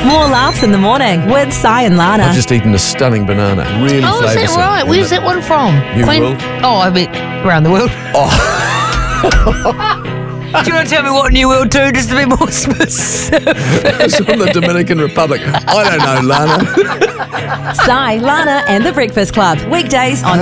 More laughs in the morning with Si and Lana. I've just eaten a stunning banana. Really Oh, is that flavoursome. right? Where's that one from? New World. Oh, I mean, around the world. Do you want to tell me what New World 2, just to be more specific? It's from the Dominican Republic. I don't know, Lana. Si, Lana and the Breakfast Club. Weekdays on